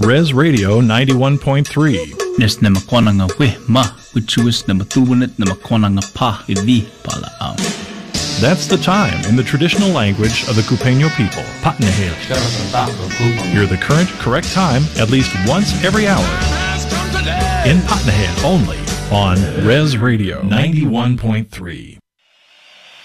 Res Radio 91.3. Nes na makwana nga we ma, wichuis na matuwanet na makwana nga pa, idi pala ang. That's the time in the traditional language of the Cupeño people, Patnahel. Hear the current, correct time at least once every hour. In Patnahel only on Res Radio 91.3.